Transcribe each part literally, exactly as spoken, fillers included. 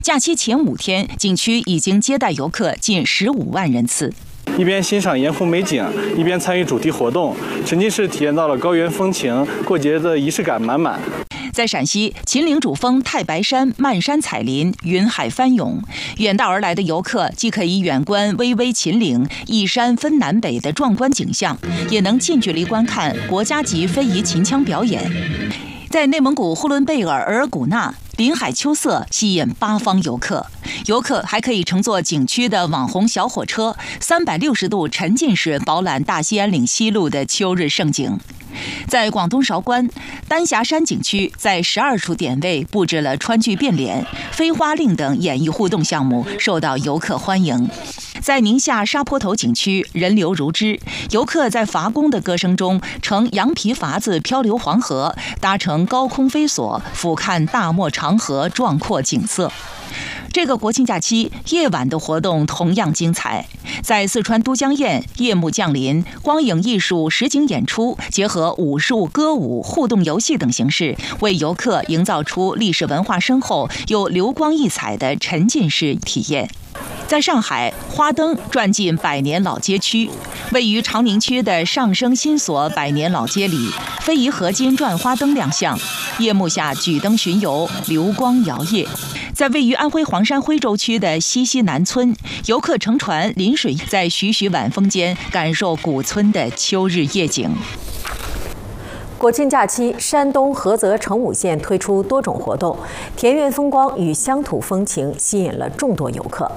假期前五天，景区已经接待游客近十五万人次。 一边欣赏盐湖美景，一边参与主题活动，沉浸式体验到了高原风情，过节的仪式感满满。 在陕西秦岭主峰太白山漫山彩林，云海翻涌，远道而来的游客既可以远观巍巍秦岭一山分南北的壮观景象，也能近距离观看国家级非遗秦腔表演。在内蒙古呼伦贝尔额尔古纳，林海秋色吸引八方游客。游客还可以乘坐景区的网红小火车，三百六十度沉浸式饱览大兴安岭西麓的秋日盛景。在广东韶关丹霞山景区，在十二处点位布置了川剧变脸、飞花令等演艺互动项目，受到游客欢迎。在宁夏沙坡头景区，人流如织，游客在伐工的歌声中乘羊皮筏子漂流黄河，搭乘高空飞索俯瞰大漠长河壮阔景色。这个国庆假期夜晚的活动同样精彩，在四川都江堰，夜幕降临，光影艺术实景演出结合武术、歌舞、互动游戏等形式，为游客营造出历史文化深厚又流光溢彩的沉浸式体验。在上海，花灯转进百年老街区，位于长宁区的上生新所百年老街里，非遗合金转花灯亮相，夜幕下举灯巡游，流光摇曳。在位于安徽黄山徽州区的西溪南村，游客乘船临水，在徐徐晚风间感受古村的秋日夜景。 国庆假期，山东菏泽成武县推出多种活动，田园风光与乡土风情吸引了众多游客。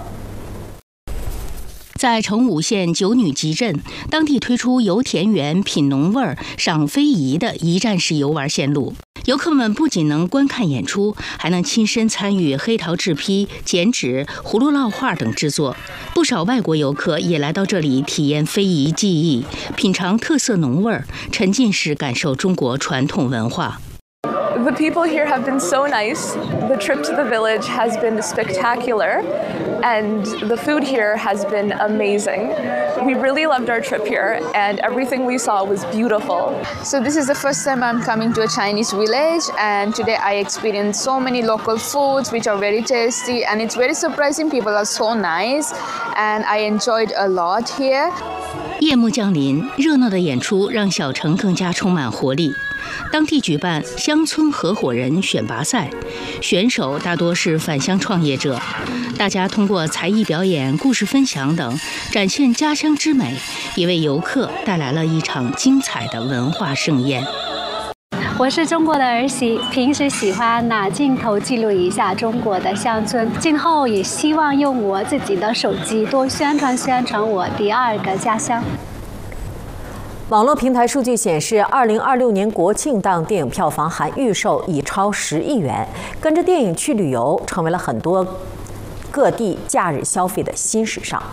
在成武县九女集镇，当地推出游田园、品农味儿、赏非遗的一站式游玩线路。游客们不仅能观看演出，还能亲身参与黑陶制坯、剪纸、葫芦烙画等制作。不少外国游客也来到这里体验非遗技艺，品尝特色农味儿，沉浸式感受中国传统文化。 The people here have been so nice. The trip to the village has been spectacular, and the food here has been amazing. We really loved our trip here, and everything we saw was beautiful. So this is the first time I'm coming to a Chinese village, and today I experienced so many local foods which are very tasty, and it's very surprising. People are so nice, and I enjoyed a lot here. 夜幕降临，热闹的演出让小城更加充满活力。当地举办乡村合伙人选拔赛，选手大多是返乡创业者，大家通过才艺表演、故事分享等展现家乡之美，也为游客带来了一场精彩的文化盛宴。 我是中国的儿媳，平时喜欢拿镜头记录一下中国的乡村，今后也希望用我自己的手机多宣传宣传我第二个家乡。 网络平台数据显示，二零二六年国庆档电影票房含预售已超十亿元，跟着电影去旅游成为了很多各地假日消费的新时尚。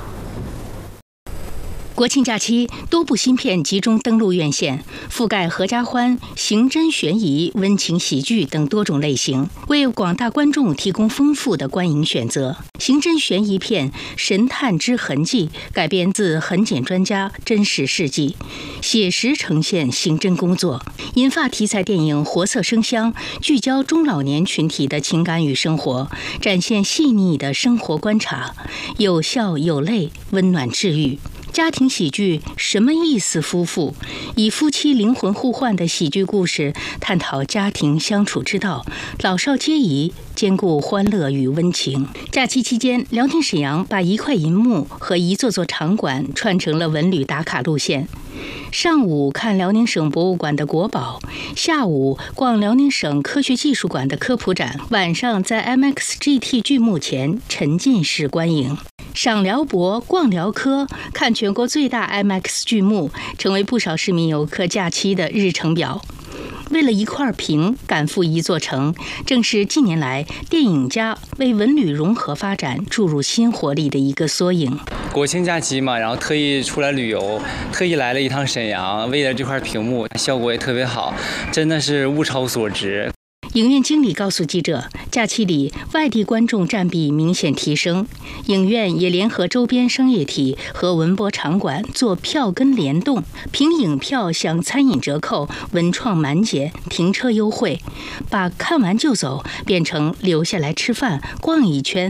国庆假期，多部新片集中登陆院线，覆盖合家欢、刑侦悬疑、温情喜剧等多种类型，为广大观众提供丰富的观影选择。刑侦悬疑片《神探之痕迹》改编自痕检专家真实事迹，写实呈现刑侦工作。银发题材电影《活色生香》聚焦中老年群体的情感与生活，展现细腻的生活观察，有笑有泪，温暖治愈。家庭喜剧《什么意思夫妇》以夫妻灵魂互换的喜剧故事，探讨家庭相处之道，老少皆宜，兼顾欢乐与温情。假期期间，辽宁沈阳把一块银幕和一座座场馆串成了文旅打卡路线。上午看辽宁省博物馆的国宝，下午逛辽宁省科学技术馆的科普展，晚上在 M X G T 剧目前沉浸式观影。赏辽博、逛辽科，看全国最大 M X 剧目，成为不少市民游客假期的日程表。为了一块屏赶赴一座城，正是近年来电影家为文旅融合发展注入新活力的一个缩影。 国庆假期嘛，然后特意出来旅游，特意来了一趟沈阳，为了这块屏幕，效果也特别好，真的是物超所值。 影院经理告诉记者，假期里外地观众占比明显提升，影院也联合周边商业体和文博场馆做票根联动，凭影票享餐饮折扣、文创满减、停车优惠，把看完就走变成留下来吃饭、逛一圈